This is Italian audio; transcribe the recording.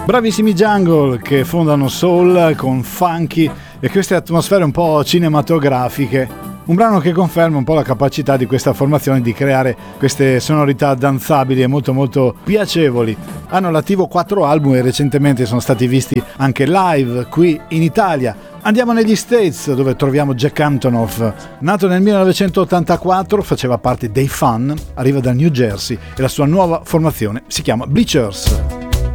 Bravissimi Jungle che fondano soul con funky e queste atmosfere un po' cinematografiche. Un brano che conferma un po' la capacità di questa formazione di creare queste sonorità danzabili e molto molto piacevoli. Hanno all'attivo 4 album e recentemente sono stati visti anche live qui in Italia. Andiamo negli States dove troviamo Jack Antonoff. Nato nel 1984, faceva parte dei Fun, arriva dal New Jersey e la sua nuova formazione si chiama Bleachers.